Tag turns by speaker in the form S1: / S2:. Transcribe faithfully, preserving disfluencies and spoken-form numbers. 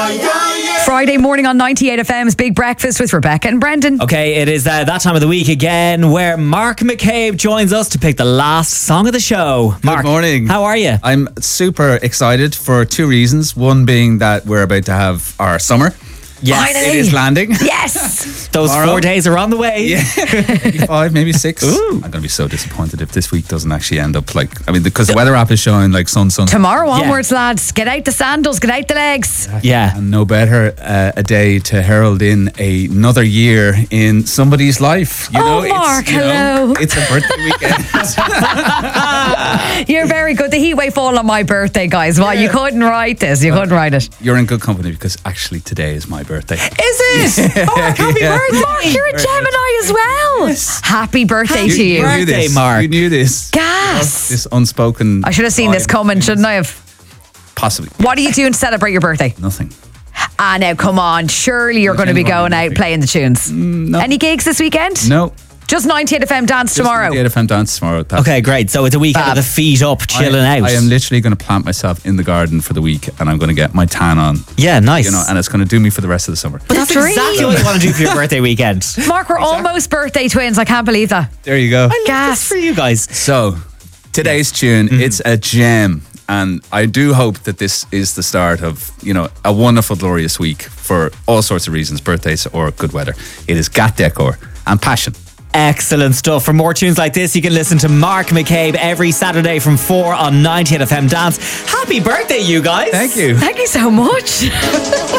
S1: Friday morning on ninety-eight F M's Big Breakfast with Rebecca and Brendan.
S2: Okay, it is uh, that time of the week again where Mark McCabe joins us to pick the last song of the show. Mark,
S3: good morning.
S2: How are you?
S3: I'm super excited for two reasons. One being that we're about to have our summer.
S2: Yes.
S1: Finally.
S3: It is landing.
S1: Yes.
S2: Those
S3: Tomorrow.
S2: four days are on the way.
S3: Yeah, maybe five, maybe six.
S2: Ooh.
S3: I'm going to be so disappointed if this week doesn't actually end up like, I mean, because the weather app is showing like sun, sun.
S1: Tomorrow
S2: Yeah.
S1: onwards, lads. Get out the sandals, get out the legs.
S2: Yeah.
S3: And no better uh, a day to herald in a, another year in somebody's life. You
S1: Oh,
S3: know,
S1: Mark,
S3: it's, you know,
S1: hello.
S3: it's a birthday weekend.
S1: You're very good. The heat wave fall on my birthday, guys. Why? You couldn't write this. You couldn't write it.
S3: You're in good company because actually today is my birthday.
S1: Is it? Mark, happy
S3: Yeah.
S1: birthday. Mark, you're a Gemini as well.
S3: Yes.
S1: Happy birthday
S3: You,
S1: to you.
S3: you knew
S2: Birthday,
S3: this.
S2: Mark.
S3: You knew this.
S1: Gas.
S3: This unspoken.
S1: I should have seen this
S3: vibe.
S1: coming, shouldn't I have?
S3: Possibly.
S1: What are you doing to celebrate your birthday?
S3: Nothing.
S1: Ah, now, come on. Surely you're going to be
S3: Nothing
S1: going
S3: wrong
S1: out
S3: with
S1: playing the tunes.
S3: no.
S1: Any gigs this weekend?
S3: No.
S1: Just ninety-eight F M dance tomorrow.
S3: The F M dance tomorrow. That's-
S2: Okay, great. So it's a weekend
S1: Fab.
S2: of the feet up, chilling
S3: I,
S2: out.
S3: I am literally going to plant myself in the garden for the week, and I'm going to get my tan on.
S2: Yeah, nice.
S3: You know, and it's going to do me for the rest of the summer.
S2: but that's
S1: Dream.
S2: exactly what you want to do for your birthday weekend.
S1: Mark, we're almost birthday twins. I can't believe that.
S3: There you go.
S1: Gas.
S2: For you guys.
S3: So, today's tune, it's a gem. And I do hope that this is the start of, you know, a wonderful, glorious week for all sorts of reasons, birthdays or good weather. It is Gat Decor and Passion.
S2: Excellent stuff. For more tunes like this, you can listen to Mark McCabe every Saturday from four on ninety-eight F M Dance. Happy birthday, you guys.
S3: Thank you.
S1: Thank you so much.